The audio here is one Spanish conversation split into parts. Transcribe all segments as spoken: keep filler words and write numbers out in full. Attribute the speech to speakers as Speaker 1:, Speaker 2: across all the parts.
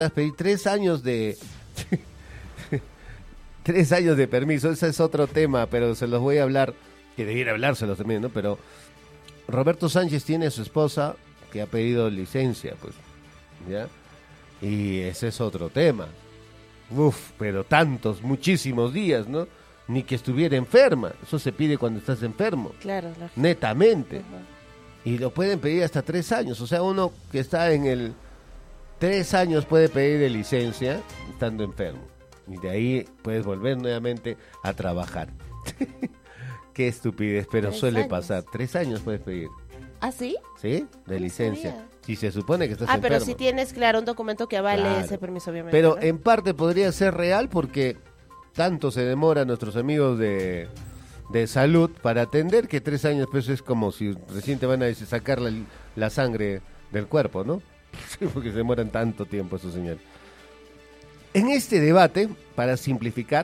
Speaker 1: pedir tres años de tres años de permiso. Ese es otro tema, pero se los voy a hablar, que debiera hablárselos también, ¿no? Pero Roberto Sánchez tiene a su esposa que ha pedido licencia, pues, ¿ya? Y ese es otro tema. Uf, pero tantos, muchísimos días, ¿no? Ni que estuviera enferma. Eso se pide cuando estás enfermo.
Speaker 2: Claro, claro.
Speaker 1: Netamente.
Speaker 2: Uh-huh.
Speaker 1: Y lo pueden pedir hasta tres años. O sea, uno que está en el tres años puede pedir de licencia estando enfermo. Y de ahí puedes volver nuevamente a trabajar. Qué estupidez, pero
Speaker 2: Tres
Speaker 1: suele
Speaker 2: años.
Speaker 1: pasar. Tres años puedes pedir.
Speaker 2: ¿Ah, sí?
Speaker 1: ¿Sí? De
Speaker 2: No
Speaker 1: licencia.
Speaker 2: sabía.
Speaker 1: Si se supone que estás
Speaker 2: Ah,
Speaker 1: enfermo.
Speaker 2: pero si tienes, claro, un documento que avale
Speaker 1: Claro.
Speaker 2: ese permiso, obviamente.
Speaker 1: Pero
Speaker 2: ¿no?
Speaker 1: en parte podría ser real porque tanto se demoran nuestros amigos de, de salud para atender que tres años pues es como si recién te van a sacar la, la sangre del cuerpo, ¿no? Sí, porque se demoran tanto tiempo esos señores. En este debate, para simplificar,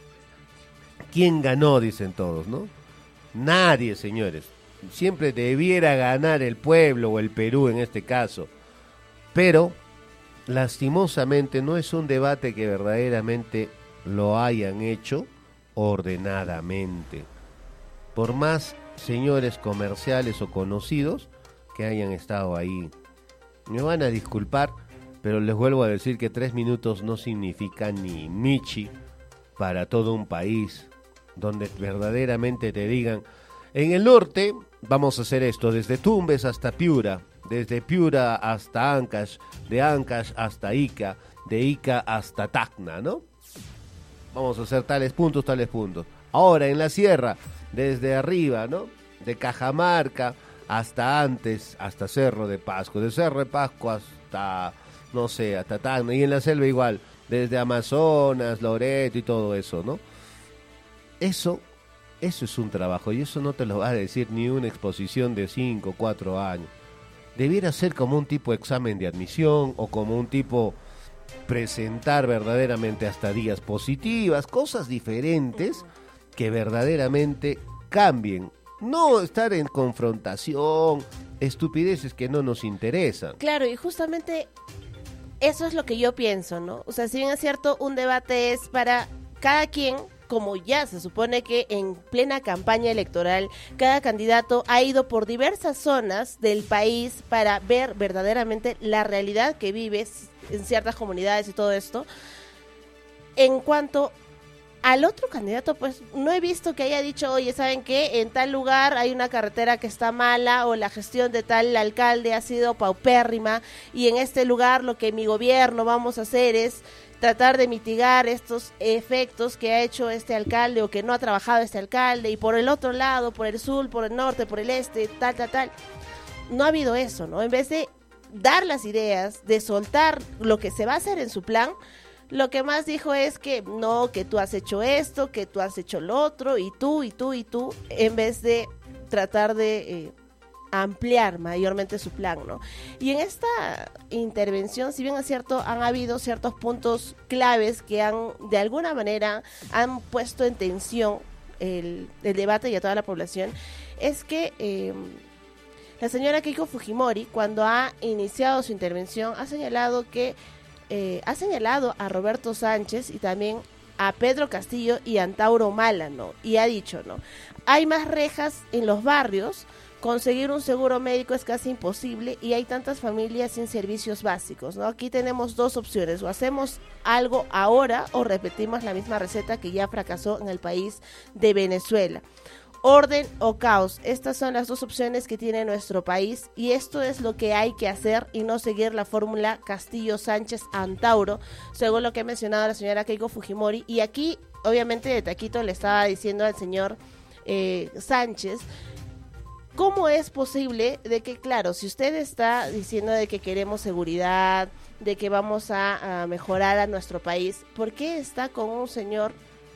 Speaker 1: ¿quién ganó? Dicen todos, ¿no? Nadie, señores. Siempre debiera ganar el pueblo o el Perú en este caso. Pero, lastimosamente, no es un debate que verdaderamente lo hayan hecho ordenadamente. Por más señores comerciales o conocidos que hayan estado ahí. Me van a disculpar, pero les vuelvo a decir que tres minutos no significan ni michi para todo un país, donde verdaderamente te digan, en el norte vamos a hacer esto, desde Tumbes hasta Piura, desde Piura hasta Ancash, de Ancash hasta Ica, de Ica hasta Tacna, ¿no? Vamos a hacer tales puntos, tales puntos. Ahora en la sierra, desde arriba, ¿no? De Cajamarca hasta antes, hasta Cerro de Pasco, de Cerro de Pasco hasta, no sé, hasta Tacna, y en la selva igual, desde Amazonas, Loreto y todo eso, ¿no? Eso, eso es un trabajo, y eso no te lo va a decir ni una exposición de cinco o cuatro años. Debiera ser como un tipo de examen de admisión, o como un tipo presentar verdaderamente hasta días positivas, cosas diferentes que verdaderamente cambien. No estar en confrontación, estupideces que no nos interesan.
Speaker 2: Claro, y justamente eso es lo que yo pienso, ¿no? O sea, si bien es cierto, un debate es para cada quien, como ya se supone que en plena campaña electoral, cada candidato ha ido por diversas zonas del país para ver verdaderamente la realidad que vives en ciertas comunidades y todo esto. En cuanto al otro candidato, pues no he visto que haya dicho, oye, ¿saben qué? En tal lugar hay una carretera que está mala, o la gestión de tal alcalde ha sido paupérrima, y en este lugar lo que mi gobierno vamos a hacer es tratar de mitigar estos efectos que ha hecho este alcalde o que no ha trabajado este alcalde, y por el otro lado, por el sur, por el norte, por el este, tal, tal, tal. No ha habido eso, ¿no? En vez de dar las ideas, de soltar lo que se va a hacer en su plan, lo que más dijo es que no, que tú has hecho esto, que tú has hecho lo otro, y tú, y tú, y tú, en vez de tratar de eh, ampliar mayormente su plan, ¿no? Y en esta intervención, si bien es cierto, han habido ciertos puntos claves que han, de alguna manera, han puesto en tensión el, el debate y a toda la población, es que eh, la señora Keiko Fujimori, cuando ha iniciado su intervención, ha señalado que Eh, ha señalado a Roberto Sánchez y también a Pedro Castillo y a Antauro Humala, ¿no? Y ha dicho, ¿no? Hay más rejas en los barrios, conseguir un seguro médico es casi imposible y hay tantas familias sin servicios básicos, ¿no? Aquí tenemos dos opciones, o hacemos algo ahora o repetimos la misma receta que ya fracasó en el país de Venezuela. Orden o caos, estas son las dos opciones que tiene nuestro país, y esto es lo que hay que hacer y no seguir la fórmula Castillo-Sánchez-Antauro, según lo que ha mencionado la señora Keiko Fujimori. Y aquí, obviamente, de taquito le estaba diciendo al señor eh, Sánchez, ¿cómo es posible de que, claro, si usted está diciendo de que queremos seguridad, de que vamos a, a mejorar a nuestro país, ¿por qué está con un señor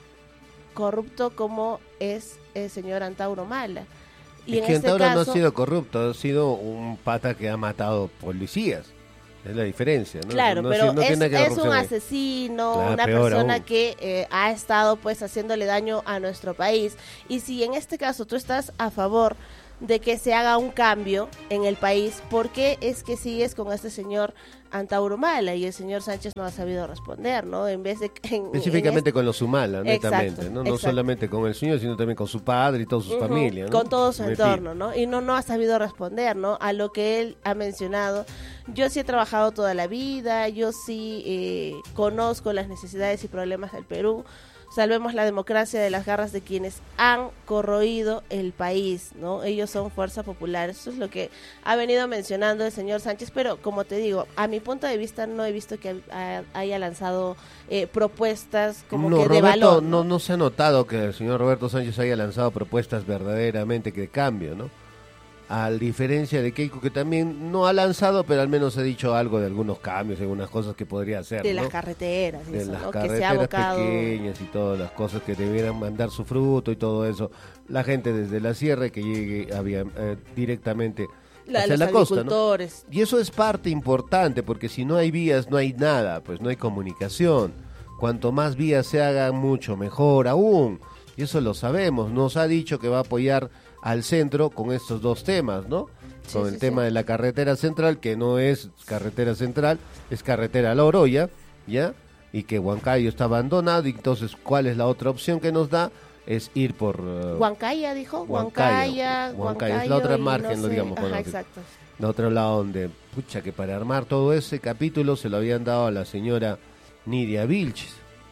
Speaker 2: corrupto como es el señor Antauro Humala? Y
Speaker 1: es
Speaker 2: en
Speaker 1: que
Speaker 2: este
Speaker 1: Antauro
Speaker 2: caso,
Speaker 1: no ha sido corrupto, ha sido un pata que ha matado policías. Es la diferencia, ¿no?
Speaker 2: Claro,
Speaker 1: no,
Speaker 2: pero
Speaker 1: no
Speaker 2: es,
Speaker 1: tiene que ver
Speaker 2: es
Speaker 1: con
Speaker 2: un
Speaker 1: corrupción.
Speaker 2: asesino,
Speaker 1: Claro,
Speaker 2: una
Speaker 1: peor
Speaker 2: persona
Speaker 1: aún.
Speaker 2: que eh, ha estado pues haciéndole daño a nuestro país. Y si en este caso tú estás a favor de que se haga un cambio en el país. ¿Por qué es que sigues con este señor Antauro Humala? Y el señor Sánchez no ha sabido responder, ¿no? En vez de... En,
Speaker 1: Específicamente
Speaker 2: en
Speaker 1: con los Humala, netamente,
Speaker 2: exacto,
Speaker 1: ¿no? No
Speaker 2: exacto.
Speaker 1: solamente con el señor, sino también con su padre y toda su
Speaker 2: uh-huh,
Speaker 1: familia, ¿no?
Speaker 2: Con todo su
Speaker 1: Me
Speaker 2: entorno,
Speaker 1: fijo.
Speaker 2: ¿no? Y no, no ha sabido responder, ¿no? A lo que él ha mencionado. Yo sí he trabajado toda la vida, yo sí eh, conozco las necesidades y problemas del Perú. Salvemos la democracia de las garras de quienes han corroído el país, ¿no? Ellos son fuerza popular. Eso es lo que ha venido mencionando el señor Sánchez, pero como te digo, a mi punto de vista no he visto que ha- haya lanzado eh, propuestas como
Speaker 1: no,
Speaker 2: que de
Speaker 1: Roberto,
Speaker 2: valor,
Speaker 1: no,
Speaker 2: ¿no?
Speaker 1: no se ha notado que el señor Roberto Sánchez haya lanzado propuestas verdaderamente que de cambio, ¿no? A diferencia de Keiko, que también no ha lanzado, pero al menos ha dicho algo de algunos cambios, algunas cosas que podría hacer,
Speaker 2: De
Speaker 1: ¿no?
Speaker 2: las carreteras,
Speaker 1: De
Speaker 2: eso,
Speaker 1: las
Speaker 2: ¿no? Que se ha
Speaker 1: carreteras
Speaker 2: abocado...
Speaker 1: pequeñas y todas las cosas que debieran mandar su fruto y todo eso. La gente desde la sierra que llegue había, eh, directamente
Speaker 2: La,
Speaker 1: hacia
Speaker 2: los
Speaker 1: la costa, ¿no?
Speaker 2: agricultores.
Speaker 1: Y eso es parte importante, porque si no hay vías, no hay nada, pues no hay comunicación. Cuanto más vías se hagan, mucho mejor aún. Y eso lo sabemos. Nos ha dicho que va a apoyar al centro con estos dos temas, ¿no?
Speaker 2: Sí,
Speaker 1: Con
Speaker 2: sí,
Speaker 1: el tema
Speaker 2: sí.
Speaker 1: de la carretera central, que no es carretera central, es carretera a La Oroya, ¿ya? Y que Huancayo está abandonado, y entonces, ¿cuál es la otra opción que nos da? Es ir por... uh,
Speaker 2: Huancaya, dijo.
Speaker 1: Huancayo.
Speaker 2: Huancaya,
Speaker 1: Huancayo, es la otra
Speaker 2: y
Speaker 1: margen, lo
Speaker 2: sé.
Speaker 1: digamos,
Speaker 2: Ajá,
Speaker 1: bueno,
Speaker 2: exacto.
Speaker 1: de otro lado, donde, pucha, que para armar todo ese capítulo se lo habían dado a la señora Nidia Vilches.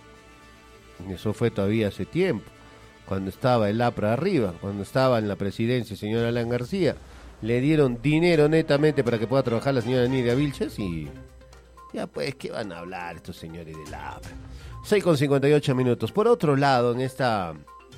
Speaker 1: Eso fue todavía hace tiempo, cuando estaba el APRA arriba, cuando estaba en la presidencia el señor Alan García. Le dieron dinero netamente para que pueda trabajar la señora Nidia Vilches y... ya pues, ¿qué van a hablar estos señores del APRA? seis con cincuenta y ocho minutos. Por otro lado, en esta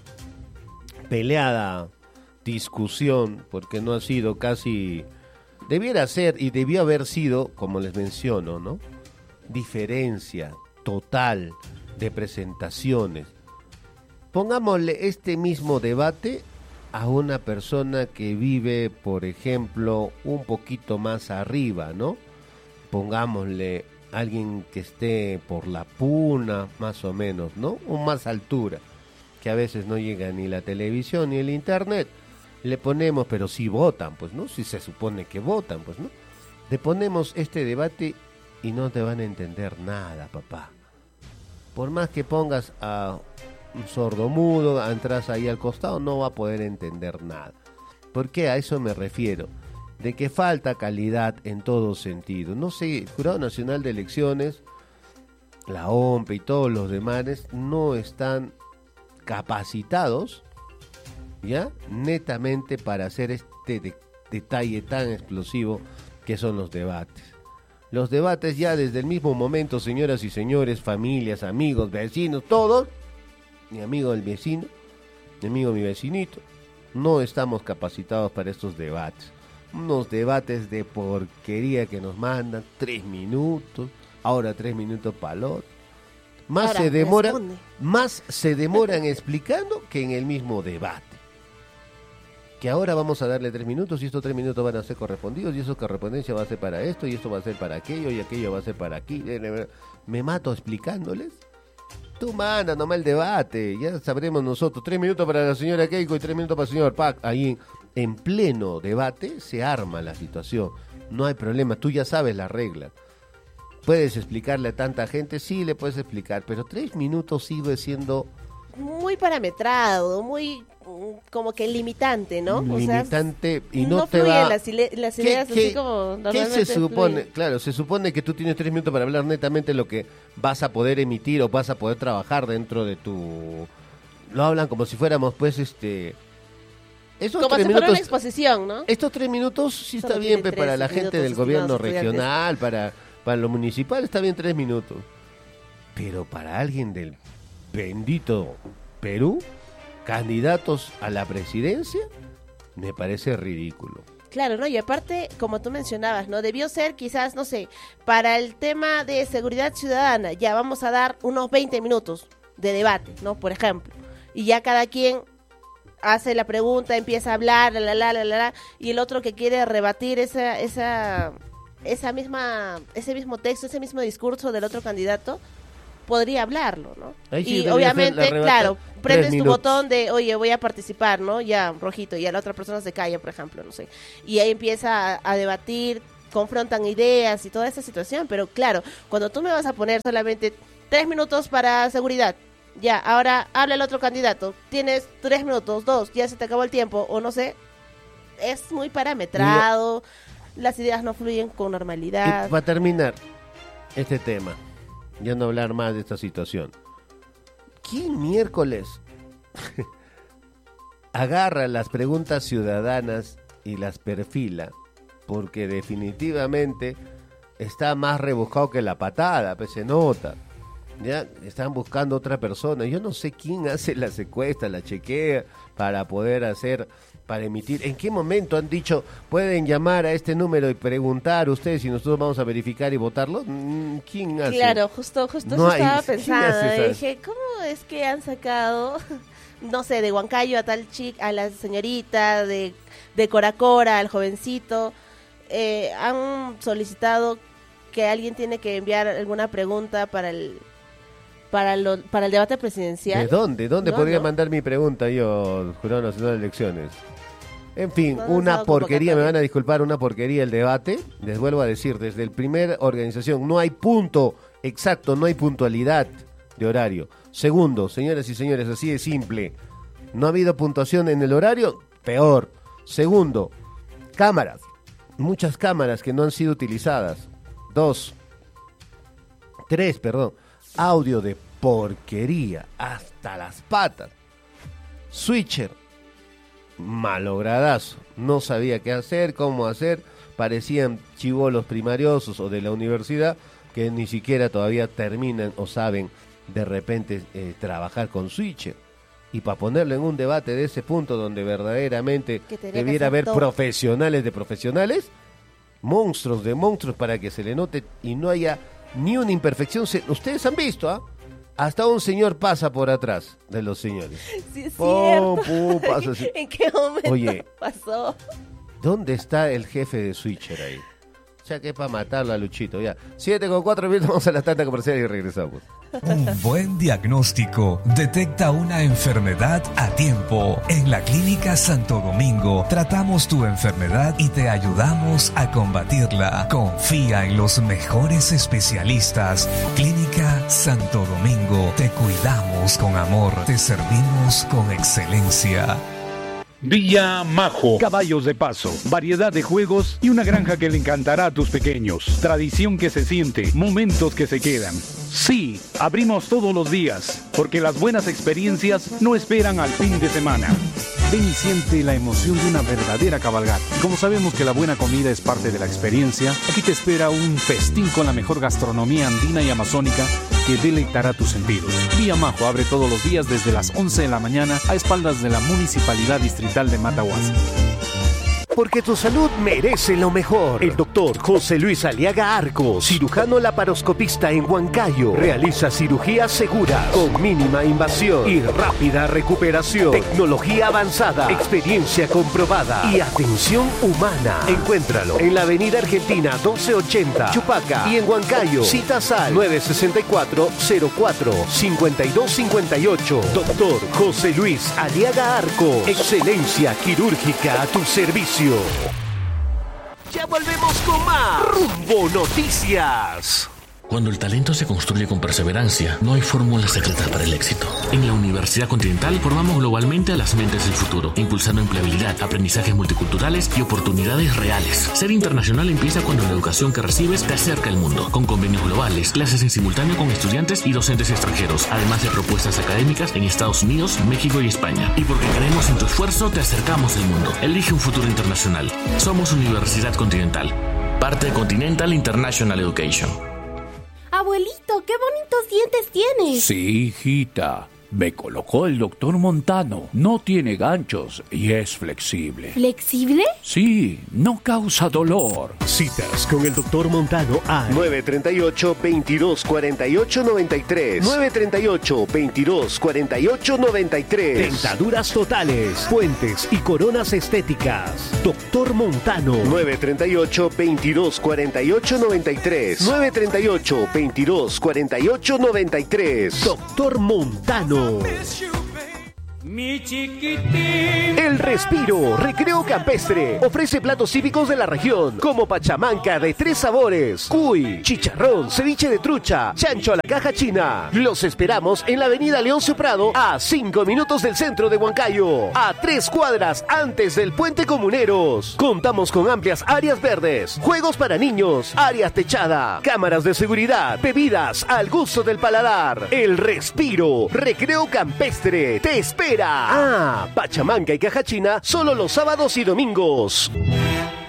Speaker 1: peleada discusión, porque no ha sido casi... debiera ser y debió haber sido, como les menciono, ¿no? Diferencia total de presentaciones. Pongámosle este mismo debate a una persona que vive, por ejemplo, un poquito más arriba, ¿no? Pongámosle alguien que esté por la puna, más o menos, ¿no? O más altura, que a veces no llega ni la televisión ni el internet. Le ponemos, pero sí votan, pues, ¿no? Si se supone que votan, pues, ¿no? Le ponemos este debate y no te van a entender nada, papá. Por más que pongas a un sordo mudo, entras ahí al costado, no va a poder entender nada. ¿Por qué? A eso me refiero. De que falta calidad en todo sentido. No sé, el Jurado Nacional de Elecciones, la O M P E y todos los demás no están capacitados, ¿ya? Netamente para hacer este de- detalle tan explosivo que son los debates. Los debates ya desde el mismo momento, señoras y señores, familias, amigos, vecinos, todos, mi amigo del vecino, mi amigo mi vecinito, no estamos capacitados para estos debates. Unos debates de porquería que nos mandan, tres minutos, ahora tres minutos para el otro. Más
Speaker 2: Ahora,
Speaker 1: se demora,
Speaker 2: responde.
Speaker 1: más se demoran explicando que en el mismo debate. Que ahora vamos a darle tres minutos y estos tres minutos van a ser correspondidos y eso correspondencia va a ser para esto y esto va a ser para aquello y aquello va a ser para aquí. Me mato explicándoles. Tú manda nomás el debate, ya sabremos nosotros. Tres minutos para la señora Keiko y tres minutos para el señor Pac. Ahí en, en pleno debate se arma la situación. No hay problema, tú ya sabes las reglas. ¿Puedes explicarle a tanta gente? Sí, le puedes explicar, pero tres minutos sigue siendo
Speaker 2: Muy parametrado, muy mm, como que limitante, ¿no?
Speaker 1: limitante
Speaker 2: o sea,
Speaker 1: y no, te
Speaker 2: fluyen
Speaker 1: va...
Speaker 2: las, ile- las
Speaker 1: ¿Qué-
Speaker 2: ideas
Speaker 1: qué-
Speaker 2: así como
Speaker 1: ¿Qué
Speaker 2: normalmente
Speaker 1: se supone?
Speaker 2: fluyen.
Speaker 1: Claro, se supone que tú tienes tres minutos para hablar netamente lo que vas a poder emitir o vas a poder trabajar dentro de tu... Lo hablan como si fuéramos, pues, este... Esos
Speaker 2: Como si
Speaker 1: tres
Speaker 2: fuera una
Speaker 1: minutos...
Speaker 2: exposición, ¿no?
Speaker 1: Estos tres minutos sí
Speaker 2: Solo
Speaker 1: está bien
Speaker 2: tiene
Speaker 1: pe, para
Speaker 2: tres
Speaker 1: la gente
Speaker 2: minutos,
Speaker 1: del gobierno
Speaker 2: estimados estudiantes.
Speaker 1: regional, para, para lo municipal está bien tres minutos. Pero para alguien del bendito Perú, candidatos a la presidencia, me parece ridículo.
Speaker 2: Claro, ¿no? Y aparte, como tú mencionabas, ¿no? Debió ser quizás, no sé, para el tema de seguridad ciudadana, ya vamos a dar unos veinte minutos de debate, ¿no? Por ejemplo. Y ya cada quien hace la pregunta, empieza a hablar, la, la, la, la, la, y el otro que quiere rebatir esa, esa, esa misma, ese mismo texto, ese mismo discurso del otro candidato, podría hablarlo, ¿no?
Speaker 1: Ahí sí
Speaker 2: y
Speaker 1: debería
Speaker 2: obviamente,
Speaker 1: ser la rebata,
Speaker 2: claro, prendes tu
Speaker 1: minutos.
Speaker 2: botón de, oye, voy a participar, ¿no? Ya, rojito, y a la otra persona se calla, por ejemplo, no sé. Y ahí empieza a, a debatir, confrontan ideas y toda esa situación, pero claro, cuando tú me vas a poner solamente tres minutos para seguridad, ya, ahora habla el otro candidato, tienes tres minutos, dos, ya se te acabó el tiempo, o no sé, es muy parametrado, no. Las ideas no fluyen con normalidad.
Speaker 1: Y para terminar este tema, ya no hablar más de esta situación, ¿quién miércoles agarra las preguntas ciudadanas y las perfila? Porque definitivamente está más rebuscado que la patada, pues se nota. Ya están buscando otra persona. Yo no sé quién hace la secuestra, la chequea para poder hacer, para emitir. ¿En qué momento han dicho, pueden llamar a este número y preguntar ustedes si nosotros vamos a verificar y votarlo? ¿Quién hace?
Speaker 2: Claro, justo, justo
Speaker 1: no
Speaker 2: eso
Speaker 1: hay,
Speaker 2: estaba pensando.
Speaker 1: Y
Speaker 2: dije, ¿cómo es que han sacado, no sé, de Huancayo a tal chica, a la señorita, de, de Coracora al jovencito? Eh, han solicitado que alguien tiene que enviar alguna pregunta para el para lo, para el debate presidencial.
Speaker 1: ¿De dónde? ¿Dónde
Speaker 2: no,
Speaker 1: podría
Speaker 2: no.
Speaker 1: mandar mi pregunta yo, Jurado Nacional de Elecciones? En fin,
Speaker 2: No,
Speaker 1: una
Speaker 2: no,
Speaker 1: porquería, me van a disculpar, una porquería el debate. Les vuelvo a decir, desde el primer organización no hay punto exacto, no hay puntualidad de horario. Segundo, señoras y señores, así de simple, no ha habido puntuación en el horario, peor. Segundo, cámaras, muchas cámaras que no han sido utilizadas. Dos, tres, perdón, audio de porquería, hasta las patas. Switcher, malogradazo, no sabía qué hacer, cómo hacer, parecían chibolos primariosos o de la universidad que ni siquiera todavía terminan o saben de repente eh, trabajar con Switcher. Y para ponerlo en un debate de ese punto donde verdaderamente debiera haber todo. Profesionales de profesionales, monstruos de monstruos para que se le note y no haya ni una imperfección. Se, ustedes han visto, ¿ah? ¿eh? Hasta un señor pasa por atrás de los señores.
Speaker 2: Sí, es
Speaker 1: pum,
Speaker 2: cierto.
Speaker 1: pum, pasa así.
Speaker 2: ¿En qué momento
Speaker 1: Oye,
Speaker 2: pasó?
Speaker 1: ¿Dónde está el jefe de Switcher ahí? Ya que es para matarlo a Luchito, ya. Siete con cuatro minutos, vamos a la tanda comercial y regresamos.
Speaker 3: Un buen diagnóstico detecta una enfermedad a tiempo. En la Clínica Santo Domingo tratamos tu enfermedad y te ayudamos a combatirla. Confía en los mejores especialistas. Clínica Santo Domingo, te cuidamos con amor, te servimos con excelencia.
Speaker 4: Villa Majo, caballos de paso, variedad de juegos y una granja que le encantará a tus pequeños. Tradición que se siente, momentos que se quedan. Sí, abrimos todos los días, porque las buenas experiencias no esperan al fin de semana.
Speaker 5: Ven y siente la emoción de una verdadera cabalgata. Como sabemos que la buena comida es parte de la experiencia, aquí te espera un festín con la mejor gastronomía andina y amazónica que deleitará tus sentidos. Villa Majo abre todos los días desde las once de la mañana a espaldas de la Municipalidad Distrital de Matahuasi.
Speaker 6: Porque tu salud merece lo mejor. El doctor José Luis Aliaga Arcos, cirujano laparoscopista en Huancayo, realiza cirugías seguras, con mínima invasión y rápida recuperación. Tecnología avanzada, experiencia comprobada y atención humana. Encuéntralo en la Avenida Argentina doce ochenta, Chupaca, y en Huancayo. Citas al nueve sesenta y cuatro, cero cuatro, cincuenta y dos cincuenta y ocho. Doctor José Luis Aliaga Arcos, excelencia quirúrgica a tu servicio. Ya volvemos con más Rumbo Noticias.
Speaker 7: Cuando el talento se construye con perseverancia, no hay fórmula secreta para el éxito. En la Universidad Continental formamos globalmente a las mentes del futuro, impulsando empleabilidad, aprendizajes multiculturales y oportunidades reales. Ser internacional empieza cuando la educación que recibes te acerca al mundo, con convenios globales, clases en simultáneo con estudiantes y docentes extranjeros, además de propuestas académicas en Estados Unidos, México y España. Y porque creemos en tu esfuerzo, te acercamos al mundo. Elige un futuro internacional. Somos Universidad Continental, parte de Continental International Education.
Speaker 8: Abuelito, qué bonitos dientes tienes.
Speaker 9: Sí, hijita.
Speaker 8: Me colocó el doctor Montano. No tiene ganchos y es flexible.
Speaker 9: ¿Flexible?
Speaker 8: Sí, no causa dolor.
Speaker 6: Citas con el doctor Montano al
Speaker 1: nueve tres ocho, veintidós cuarenta y ocho noventa y tres. nueve tres ocho, veintidós cuarenta y ocho noventa y tres.
Speaker 6: Dentaduras totales, puentes y coronas estéticas. Doctor Montano.
Speaker 1: nueve tres ocho, veintidós cuarenta y ocho noventa y tres. nueve tres ocho, veintidós cuarenta y ocho noventa y tres.
Speaker 6: Doctor Montano.
Speaker 10: Mi chiquitín.
Speaker 6: El Respiro, recreo campestre, ofrece platos típicos de la región, como pachamanca de tres sabores, cuy, chicharrón, ceviche de trucha, chancho a la caja china. Los esperamos en la avenida Leoncio Prado, a cinco minutos del centro de Huancayo, a tres cuadras antes del Puente Comuneros. Contamos con amplias áreas verdes, juegos para niños, áreas techada, cámaras de seguridad, bebidas al gusto del paladar. El Respiro, recreo campestre, te espera. Ah, pachamanca y caja china solo los sábados y domingos.